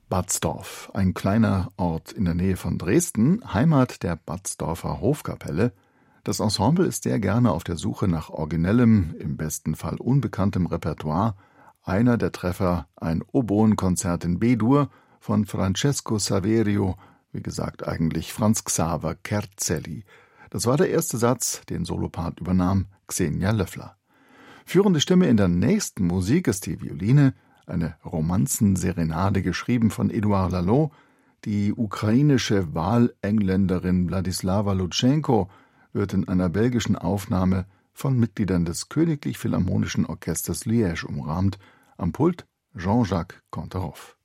Batzdorf, ein kleiner Ort in der Nähe von Dresden, Heimat der Batzdorfer Hofkapelle. Das Ensemble ist sehr gerne auf der Suche nach originellem, im besten Fall unbekanntem Repertoire. Einer der Treffer, ein Oboenkonzert in B-Dur von Francesco Saverio, wie gesagt eigentlich Franz Xaver Kerzelli. Das war der erste Satz, den Solopart übernahm Xenia Löffler. Führende Stimme in der nächsten Musik ist die Violine, eine Romanzenserenade geschrieben von Edouard Laloux. Die ukrainische Wahlengländerin Wladislawa Lutschenko wird in einer belgischen Aufnahme von Mitgliedern des Königlich Philharmonischen Orchesters Liège umrahmt. Am Pult Jean-Jacques Canteroff.